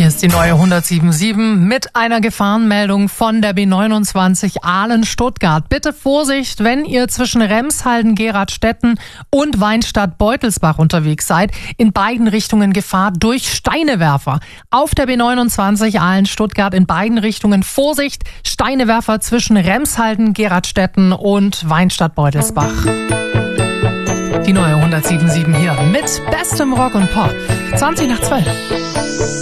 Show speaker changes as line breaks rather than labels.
Ist die neue 107.7 mit einer Gefahrenmeldung von der B29 Aalen-Stuttgart. Bitte Vorsicht, wenn ihr zwischen Remshalden, Geradstetten und Weinstadt-Beutelsbach unterwegs seid. In beiden Richtungen Gefahr durch Steinewerfer. Auf der B29 Aalen-Stuttgart in beiden Richtungen Vorsicht, Steinewerfer zwischen Remshalden, Geradstetten und Weinstadt-Beutelsbach. Die neue 107.7 hier mit bestem Rock und Pop. 20 nach 12.